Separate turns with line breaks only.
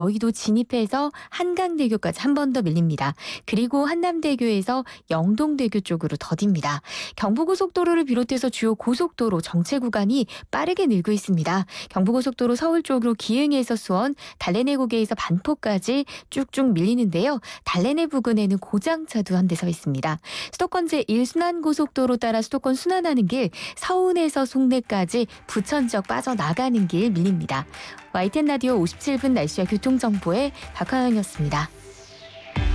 여의도 진입해서 한강대교까지 한 번 더 밀립니다. 그리고 한남대교에서 영동대교 쪽으로 더딥니다. 경부고속도로를 비롯해서 주요 고속도로 정체 구간이 빠르게 늘고 있습니다. 경부고속도로 서울 쪽으로 기흥에서 수원, 달래내고개에서 반포까지 쭉쭉 밀리는데요. 달래내 부근에는 고장차도 한 대 서 있습니다. 수도권 제1순환고속도로 따라 수도권 순환하는 길 서운에서 송내까지 부천 쪽 빠져나가는 길 밀립니다. YTN 라디오 57분 날씨와 교통정보의 박하영이었습니다.